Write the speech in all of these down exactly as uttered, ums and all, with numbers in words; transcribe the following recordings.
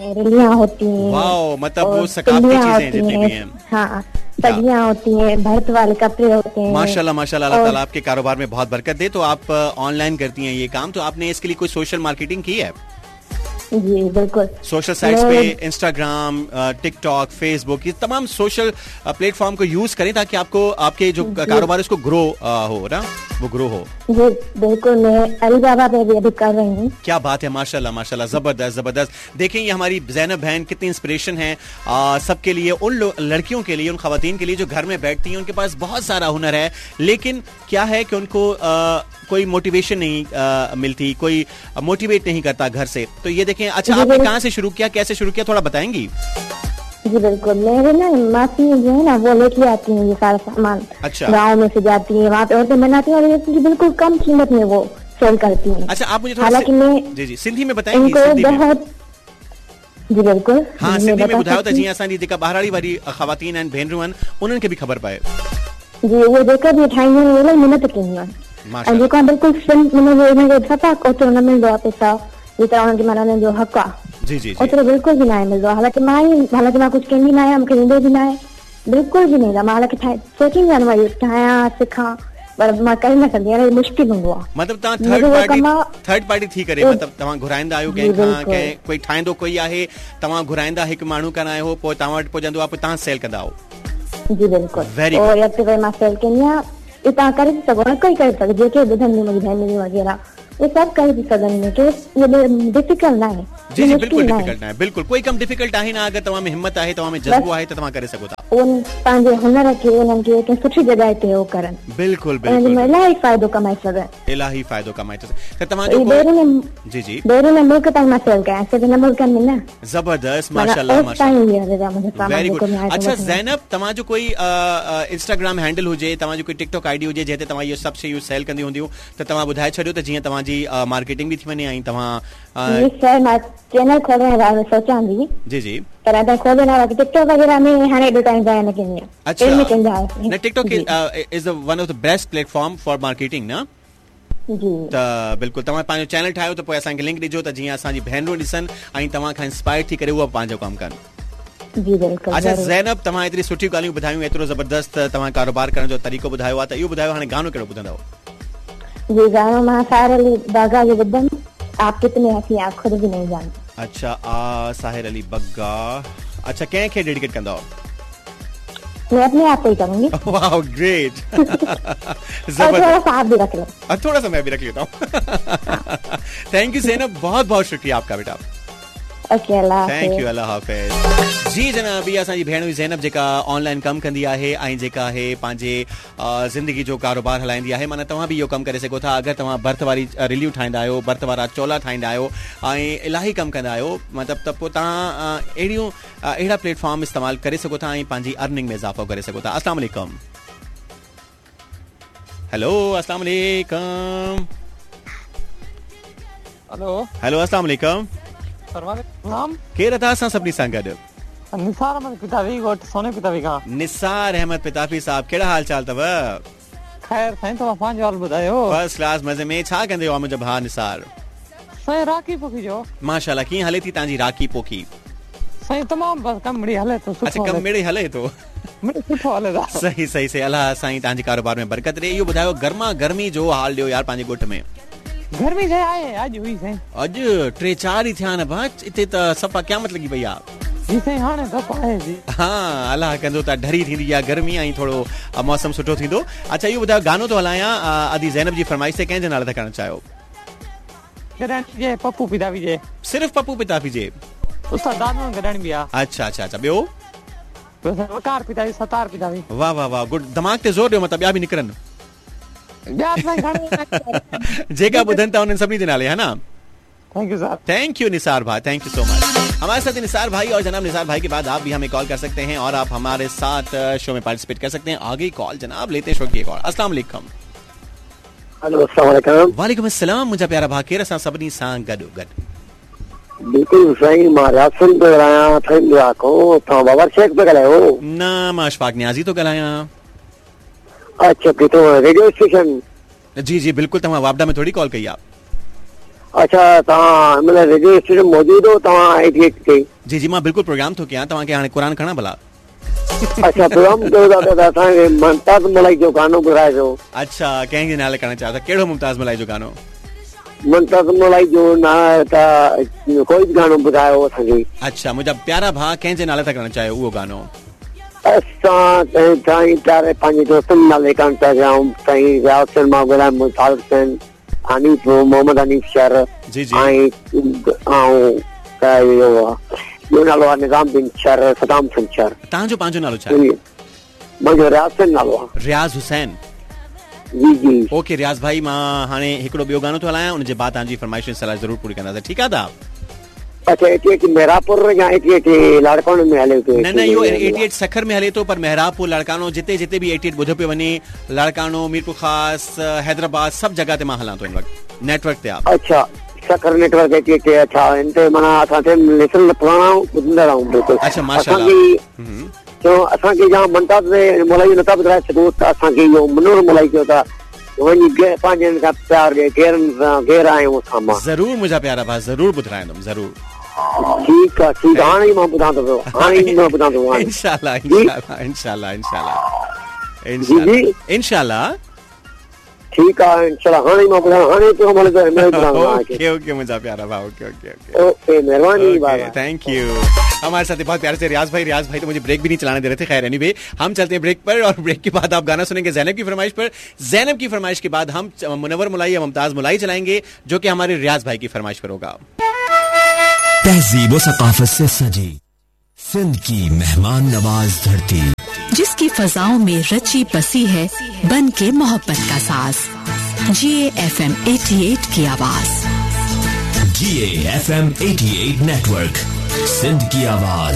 हैं, रलियां होती हैं, वाओ, मतलब वो सकाफती चीजें जितनी भी हैं, हाँ सब्जियां होती हैं, भरत वाले कपड़े होते हैं। माशाल्लाह माशाल्लाह, अल्लाह ताला आपके कारोबार में बहुत बरकत दे। तो आप ऑनलाइन करती हैं ये काम, तो आपने इसके लिए कोई सोशल मार्केटिंग की है? जी बिल्कुल, सोशल साइट्स पे इंस्टाग्राम, टिकटॉक, फेसबुक, ये तमाम सोशल प्लेटफॉर्म को यूज करें ताकि आपको आपके जो कारोबार है उसको ग्रो हो ना, वो ग्रो हो। जी बिल्कुल, मैं अलीबाबा पे भी अभी कर रही हूँ। क्या बात है, माशाल्लाह माशाल्लाह, जबरदस्त जबरदस्त। देखें ये हमारी ज़ैनब बहन कितनी इंस्पिरेशन है सबके लिए, उन लड़कियों के लिए, उन खवातीन के लिए जो घर में बैठती हैं, उनके पास बहुत सारा हुनर है, लेकिन क्या है कि उनको आ, कोई मोटिवेशन नहीं आ, मिलती, कोई मोटिवेट नहीं करता घर से। तो ये देखें, अच्छा आपने कहाँ से शुरू किया, कैसे शुरू किया, थोड़ा बताएंगी? जी बिल्कुल, मेरे ना मासी जो है ना वो लेके आती हैं ये सारा सामान, अच्छा, गाँव में से जाती है, वहाँ पे औरतें बनाती हैं और बिल्कुल कम कीमत में वो सेल करती हैं। अच्छा, आप मुझे थोड़ा हालांकि मैं जी जी सिंधी में बताएंगी? इनको बहुत जी बिल्कुल, हाँ सिंधी में ॿुधायो त जीअं असांजी जेका ॿाहिराड़ी वारी ख़वातीन आहिनि, भेनरूं आहिनि, उन्हनि खे बि ख़बर पए। जी उहे जेका बि ठाहींदियूं आहिनि इलाही महिनत कंदियूं आहिनि, ऐं जेका बिल्कुल सफ़ा ओतिरो न मिलंदो आहे पैसा जेतिरा हुननि खे माना हुननि जो हक़ आहे, जी जी ओतिरो बिल्कुल भी ना मिलंदो आहे। हालांकि मां ई हालांकि मां कुछ कंदी ना आहियां, मूंखे ईंदो भी ना आहे, बिल्कुल भी नहीं। मां हालांकि सोचींदी आहियां मां ठाहियां सिखां, पर मां करे न सघंदी आहियां, मुश्किल हूंदो आहे। मतलब तव्हां थर्ड पार्टी थर्ड पार्टी थी करे, मतलब तव्हां घुराईंदा आहियो कंहिंखां, कंहिं कोई ठाहींदो कोई आहे, तव्हां घुराईंदा हिकु माण्हू कान आहियो, पोइ तव्हां वटि पहुचंदो आहे, पोइ तव्हां सेल कंदा आहियो? जी बिल्कुल, और या फिर मां सेल कंदी आहियां, ये तव्हां करे थी सघो, कोई करे सघे, जेके ॿुधंदी मुंहिंजी भेनरूं वग़ैरह ये सब करे थी सघनि, कि ये डिफिकल्ट ना है। जी जी बिल्कुल डिफिकल्ट ना है, बिल्कुल कोई कम डिफिकल्ट आहे ना। अगर तव्हां में हिम्मत आहे, तव्हां में जज़्बो आहे, त तव्हां करे सघो था। उन पंहिंजे हुनर खे उन्हनि खे कंहिं सुठी जॻह ते हो करनि, बिल्कुल बिल्कुल इलाही फ़ाइदो कमाए सघनि, इलाही फ़ाइदो कमाए सघनि। त तव्हां जो जी जी बैरून मुल्क ताईं मां सेल कयां, सिर्फ़ हिन मुल्कनि में न। जबरदस्त, माशाल्लाह माशाल्लाह, वेरी गुड। अच्छा ज़ैनब, तव्हां जो कोई इंस्टाग्राम हैंडल हुजे, तव्हां जो कोई टिकटॉक आईडी हुजे जंहिं ते तव्हां इहो सभु शयूं सेल कंदी हूंदियूं, त तव्हां ॿुधाए छॾियो त जीअं तव्हांजी मार्केटिंग भी थी वञे ऐं तव्हां चैनल खोलण वारो सोचां थी। जी जी, पर अदा खोलण वारा टिकटॉक वगैरह में हाणे एॾो टाइम ज़ाया न कंदी आहियां। अच्छा, न TikTok is one of the best platform for marketing ना। जी त बिल्कुल, तव्हां पंहिंजो चैनल ठाहियो त पोइ असांखे लिंक ॾिजो, त जीअं असांजी भेनरूं ॾिसनि ऐं तव्हां खां इंस्पायर थी करे उहा पंहिंजो कमु कनि। जी बिल्कुल। अच्छा ज़ैनब, तव्हां एतिरी सुठियूं ॻाल्हियूं ॿुधायूं, एतिरो ज़बरदस्त तव्हां कारोबार करण जो तरीक़ो ॿुधायो आहे, त इहो ॿुधायो हाणे गानो कहिड़ो ॿुधंदव? जी गानो मां साहिर अली बग्गा जो ॿुधंदमि, आप कितने हसी आप खुद भी नहीं जानते। अच्छा, आ साहिर अली बग्गा, अच्छा कंहिंखे डेडिकेट कंदव? मैं अपने आप को ही करूंगी। Wow great. थोड़ा सा आप भी रख लो, थोड़ा सा मैं भी रख लेता हूँ। थैंक यू ज़ैनब, बहुत बहुत शुक्रिया आपका बेटा। ओके, अल्लाह हाफ़िज़। थैंक यू, अल्लाह हाफ़िज़। जी जनाब, इहा असांजी भेण हुई ज़ैनब, जेका ऑनलाइन कमु कंदी आहे ऐं जेका आहे पंहिंजे ज़िंदगी जो कारोबार हलाईंदी आहे। माना तव्हां बि इहो कमु करे सघो था, अगरि तव्हां बर्थ वारी रिलियूं ठाहींदा आहियो, बर्थ वारा चोला ठाहींदा आहियो ऐं इलाही कमु कंदा आहियो, मतिलबु त पोइ तव्हां अहिड़ियूं अहिड़ा प्लेटफॉर्म इस्तेमालु करे सघो था ऐं पंहिंजी अर्निंग में इज़ाफ़ो करे सघो था। अस्सलाम वालेकुम। हेलो, अस्सलाम वालेकुम। हेलो हेलो, अस्सलाम वालेकुम। केरु अथा असां सभिनी सां गॾु? निसार अहमद पितावी, घोट सोने पितावी खां। निसार अहमद पितावी साहब, कहिड़ा हाल चाल अथव? खैर साईं, तव्हां पंहिंजो हाल ॿुधायो? फर्स्ट क्लास, मज़े में। छा कंदे हो मुंहिंजो भाउ निसार? साईं राखी पोखी जो। माशाल्लाह, कीअं हले थी तव्हांजी राखी पोखी? साईं तमामु बस कमु मिड़ी हले थो। अच्छा, कमु मिड़ी हले थो, सुठो हले थो। सही सही सही, अल्लाह साईं तव्हांजे कारोबार में बरकत ॾे। इहो ॿुधायो, गर्मा गर्मी जो हाल ॾियो यार पंहिंजे ॻोठ में। गर्मी जे आहे अॼु हुई साईं, अॼु टे चार ई थिया न बस, हिते त सफ़ा क़यामत लॻी पई आहे। जी साईं, हाणे धप आहे जी। हाँ, अल्लाह कंदो त ढरी थींदी आहे गर्मी ऐं थोरो मौसम सुठो थींदो। अच्छा इहो ॿुधायो, गानो थो हलायां, अदी ज़ैनब जी फरमाइश ते कंहिंजे नाले ते करणु चाहियो? जे पप्पू पितावी जे। सिर्फ़ पप्पू पितावी जे? उस्ताद दानू गडण भी आ। अच्छा अच्छा अच्छा, ॿियो? वकार पितावी, सतार पितावी। वाह वाह वाह, गुड। दिमाग ते जोर ॾियो, मतलब ॿिया बि निकिरनि। जेका ॿुधनि था उन्हनि सभिनी जे नाले, है ना? Thank you sir. Thank you Nisar भाई, थैंक यू सो मच। हमारे साथ निसार भाई, और जनाब निसार भाई के बाद आप भी हमें कॉल कर सकते हैं और आप हमारे साथ शो में पार्टिसिपेट कर सकते हैं। आगे कॉल जनाब लेते शो की कॉल। अस्सलाम वालेकुम। हेलो, अस्सलाम वालेकुम। वालेकुम अस्सलाम। मुझा प्यारा भाउ, केरु असां सभिनी सां गॾु गॾु? बिल्कुल सही, मां रासन पे ॻाल्हायां, थैंक को तव्हां बाबर शेख पे ॻाल्हायो? न, मां अशफाक नियाज़ी तो ॻाल्हायां। अच्छा, किथों रेडियो स्टेशन? जी जी बिल्कुल, तव्हां वापडा में थोड़ी कॉल कई आहे। अच्छा तव्हां मतलब रेडियो स्टेशन मौजूद हो तव्हां अठासी ते? जी जी मां बिल्कुल प्रोग्राम थो कयां, तव्हांखे हाणे क़ुरान खणा भला? अच्छा प्रोग्राम कयो था त असांखे मुमताज़ मलाई जो गानो ॿुधाए जो। अच्छा कंहिंजे नाले करणु चाहियो था, कहिड़ो मुमताज़ मलाई जो गानो? मुमताज़ मलाई जो ना त कोई बि गानो ॿुधायो असांखे। अच्छा मुंहिंजा प्यारा भाउ कंहिंजे नाले था करणु चाहियो उहो गानो? असां साईं प्यारे पंहिंजे दोस्तनि नाले करणु था चाहियूं, साईं रियाज़ हुसैन मां ॻाल्हायां, मुताज़ हुसैन, हनीफ मोहम्मद हनीफ शर जी जी ऐं ॿियो नालो आहे निज़ामुद्दीन शर, सदाम हुसैन शर। तव्हांजो पंहिंजो नालो छा आहे? मुंहिंजो रियाज़ हुसैन नालो आहे। रियाज़ हुसैन जी जी ओके रियाज़ भाई, मां हाणे हिकिड़ो ॿियो गानो थो हलायां, उनजे बाद तव्हांजी फरमाइश सलाह ज़रूरु पूरी कंदासीं, ठीकु आहे? अच्छा अठासी मेहरापुर या अठासी लाड़कानो में हले थो? न न इहो अठासी सखर में हले थो, पर मेहरापुर लाड़कानो जिते जिते बि अठासी ॿुधो पियो वञे, लाड़कानो मीरपुर ख़ास हैदराबाद सभु जगह ते मां हलां थो इन वक़्तु नेटवर्क ते आहे। अच्छा सखर नेटवर्क अठासी अच्छा इन ते माना असां ते लिसन पुराणा ॿुधंदा रहूं बिल्कुल। अच्छा माशाअल्लाह। तो असांखे जा मुमताज़ मलाई नथा ॿुधाए सघो त असांखे इहो मनोर मलाई जो था वञी पंहिंजे खां प्यार घेरनि सां घेर आहियूं असां मां। ज़रूरु मुंहिंजा प्यारा भाउ, ज़रूरु ॿुधाईंदुमि, ज़रूरु। ठीकु आहे ठीकु आहे, हाणे ई मां ॿुधां थो पियो, हाणे ई मां ॿुधां थो। इंशाल्लाह इंशाल्लाह इंशाल्लाह इंशाल्लाह इंशाल्लाह इंशाल्लाह ठीक है इंशाल्लाह हाणे मां ॿुधां, हाणे तो हमारे तो मैं ॿुधां। ओके ओके मुंहिंजा प्यारा भाउ, ओके ओके ओके ओके मेहरबानी बाबा, थैंक यू। हमारे साथ बहुत प्यारे से रियाज भाई रियाज भाई तो मुझे ब्रेक भी नहीं चलाने दे रहे थे। खैर एनीवे हम चलते हैं ब्रेक पर, और ब्रेक के बाद आप गाना सुनेंगे ज़ैनब की फरमाइश पर। ज़ैनब की फरमाइश के बाद हम मुनव्वर मुलाई या मुमताज़ मुलाई चलाएंगे, जो कि हमारे रियाज भाई की फरमाइश पर होगा। तहजीब व सकाफत से सजी सिंध की मेहमान नवाज धरती, जिसकी फजाओं में रची बसी है बन के मोहब्बत का साज। जीए एफ एम अठासी की आवाज। जीए एफ एम अठासी नेटवर्क, सिंध की आवाज।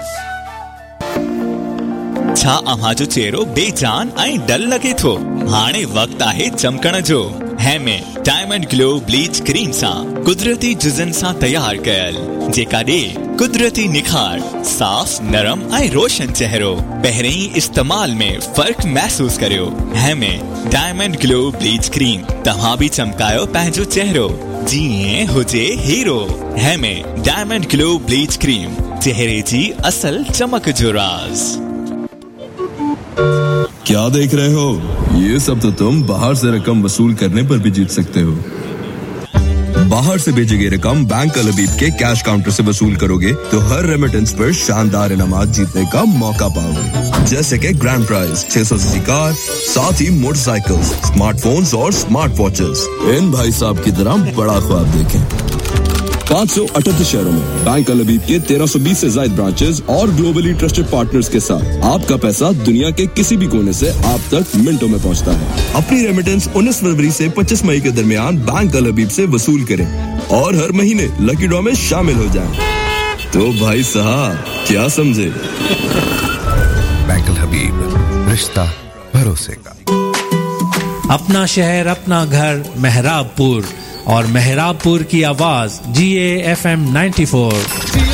छा अव्हां जो चेहरो बेजान ऐं डल लगे थो? हाणे वक्त आहे चमकण जो। हेमे डायमंड ग्लो ब्लीच क्रीम सां कुदरती जुज़न सां तैयार कयल, जेका ॾे कुदरती निखार, साफ नरम ऐं रोशन चेहरो। पहिरें ई इस्तेमाल में फर्क महसूस करियो। हेमे डायमंड ग्लो ब्लीच क्रीम तव्हां भी चमकायो पंहिंजो चेहरो, जीअं हुजे hero. हेमे diamond glow bleach cream, चेहरे जी असल चमक जो राज। क्या देख रहे हो? ये सब तो तुम बाहर से रकम वसूल करने पर भी जीत सकते हो। बाहर से भेजी गई रकम बैंक अल हबीब के कैश काउंटर से वसूल करोगे तो हर रेमिटेंस पर शानदार इनामात जीतने का मौका पाओगे, जैसे कि ग्रैंड प्राइज छह सौ सीसी कार, साथ ही मोटरसाइकिल्स, स्मार्टफोन्स और स्मार्ट वॉचेस। इन भाई साहब की तरह बड़ा ख्वाब देखें। पाँच सौ अठहत्तर शहरों में बैंक अल हबीब के तेरह सौ बीस से ज्यादा ब्रांचेस और ग्लोबली ट्रस्टेड पार्टनर्स के साथ आपका पैसा दुनिया के किसी भी कोने से आप तक मिनटों में पहुंचता है। अपनी रेमिटेंस उन्नीस फरवरी से पच्चीस मई के दरमियान बैंक अल हबीब से वसूल करें और हर महीने लकी ड्रॉ में शामिल हो जाएं। तो भाई साहब क्या समझे? बैंक अल हबीब, रिश्ता भरोसे का। अपना शहर अपना घर मेहराबपुर, और मेहराबपुर की आवाज जीए एफ एम नाइन्टी फोर।